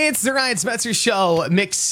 It's the Ryan Spencer Show, Mix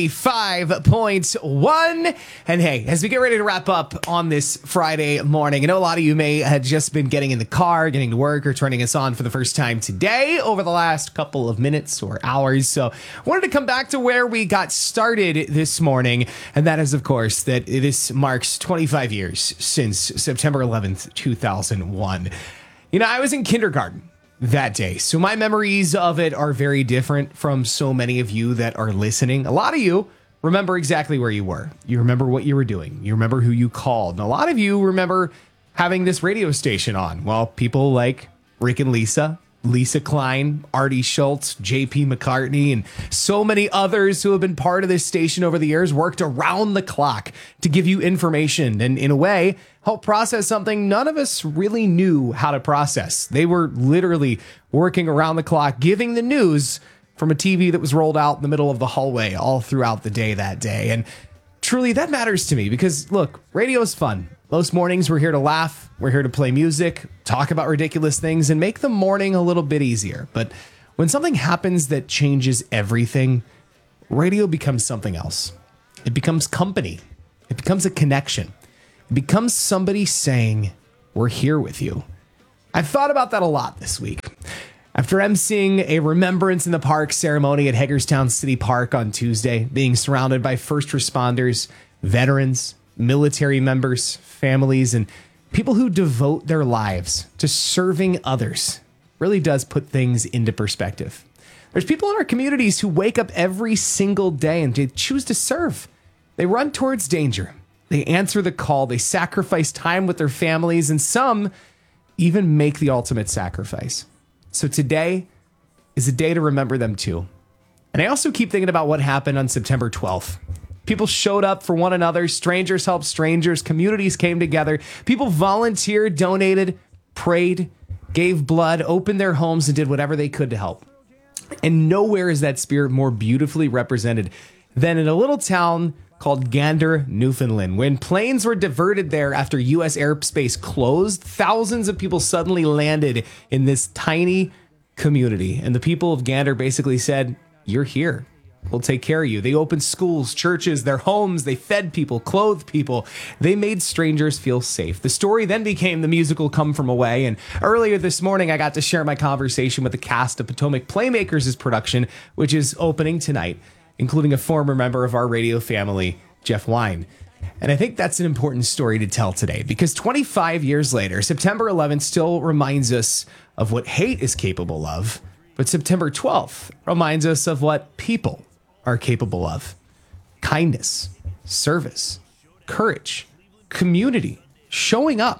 95.1. And hey, as we get ready to wrap up on this Friday morning, I know a lot of you may have just been getting in the car, getting to work, or turning us on for the first time today over the last couple of minutes or hours. So I wanted to come back to where we got started this morning. And that is, of course, that this marks 25 years since September 11th, 2001. You know, I was in kindergarten that day, so my memories of it are very different from so many of you that are listening. A lot of you remember exactly where you were. You remember what you were doing. You remember who you called. And a lot of you remember having this radio station on. Well, people like Rick and Lisa, Lisa Klein, Artie Schultz, JP McCartney, and so many others who have been part of this station over the years worked around the clock to give you information and, in a way, help process something none of us really knew how to process. They were literally working around the clock, giving the news from a TV that was rolled out in the middle of the hallway all throughout the day that day. And truly, that matters to me because, look, radio is fun. Most mornings, we're here to laugh. We're here to play music, talk about ridiculous things, and make the morning a little bit easier. But when something happens that changes everything, radio becomes something else. It becomes company. It becomes a connection. It becomes somebody saying, we're here with you. I've thought about that a lot this week. After emceeing a Remembrance in the Park ceremony at Hagerstown City Park on Tuesday, being surrounded by first responders, veterans, military members, families, and people who devote their lives to serving others really does put things into perspective. There's people in our communities who wake up every single day and they choose to serve. They run towards danger. They answer the call. They sacrifice time with their families, and some even make the ultimate sacrifice. So today is a day to remember them too. And I also keep thinking about what happened on September 12th. People showed up for one another. Strangers helped strangers. Communities came together. People volunteered, donated, prayed, gave blood, opened their homes, and did whatever they could to help. And nowhere is that spirit more beautifully represented than in a little town called Gander, Newfoundland. When planes were diverted there after U.S. airspace closed, thousands of people suddenly landed in this tiny community. And the people of Gander basically said, you're here. We'll take care of you. They opened schools, churches, their homes. They fed people, clothed people. They made strangers feel safe. The story then became the musical Come From Away. And earlier this morning, I got to share my conversation with the cast of Potomac Playmakers' production, which is opening tonight, including a former member of our radio family, Jeff Wine. And I think that's an important story to tell today because 25 years later, September 11th still reminds us of what hate is capable of, but September 12th reminds us of what people are capable of. Kindness, service, courage, community, showing up.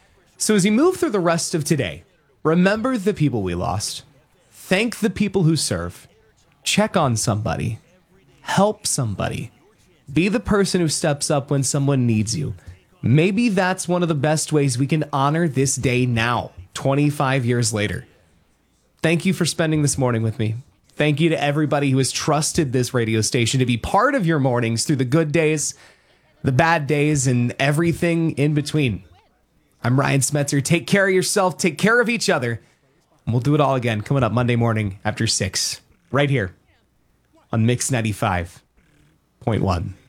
So as you move through the rest of today, remember the people we lost, thank the people who serve, check on somebody, help somebody, be the person who steps up when someone needs you. Maybe that's one of the best ways we can honor this day now, 25 years later. Thank you for spending this morning with me. Thank you to everybody who has trusted this radio station to be part of your mornings through the good days, the bad days, and everything in between. I'm Ryan Spencer. Take care of yourself. Take care of each other. And we'll do it all again coming up Monday morning after 6, right here on Mix 95.1.